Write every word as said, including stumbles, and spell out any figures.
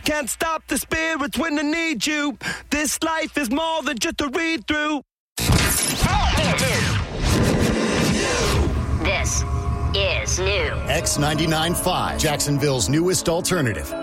Can't stop the spirits when I need you. This life is more than just a read-through. This is new. X ninety-nine point five, Jacksonville's newest alternative.